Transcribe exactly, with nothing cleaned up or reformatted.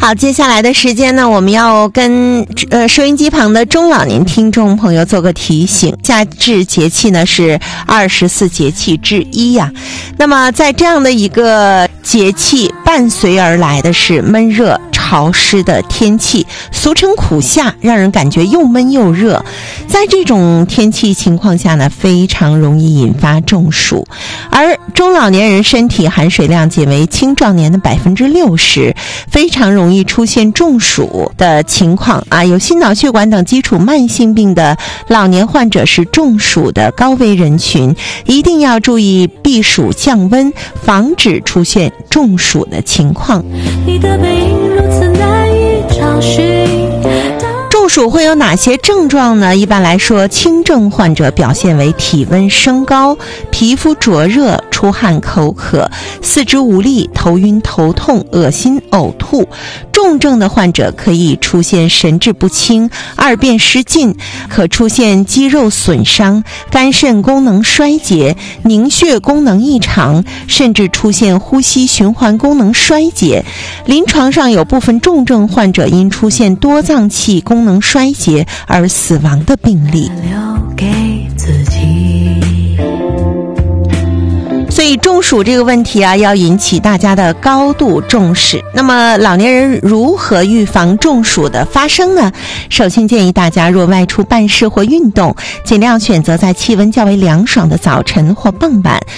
好，接下来的时间呢，我们要跟呃收音机旁的中老年听众朋友做个提醒。夏至节气呢是二十四节气之一呀、啊。那么在这样的一个节气，伴随而来的是闷热潮湿的天气，俗称苦夏，让人感觉又闷又热。在这种天气情况下呢，非常容易引发中暑，而中老年人身体含水量仅为青壮年的百分之六十，非常容易出现中暑的情况啊。有心脑血管等基础慢性病的老年患者是中暑的高危人群，一定要注意避暑降温，防止出现中暑的情况。你的背影如此难以找寻。中暑会有哪些症状呢？一般来说，轻症患者表现为体温升高、皮肤灼热、出汗口渴、四肢无力、头晕头痛、恶心呕吐。重症的患者可以出现神志不清、二便失禁，可出现肌肉损伤、肝肾功能衰竭、凝血功能异常，甚至出现呼吸循环功能衰竭。临床上有部分重症患者因出现多脏器功能衰竭而死亡的病例。留给自己。所以中暑这个问题啊，要引起大家的高度重视。那么老年人如何预防中暑的发生呢？首先建议大家若外出办事或运动，尽量选择在气温较为凉爽的早晨或傍晚，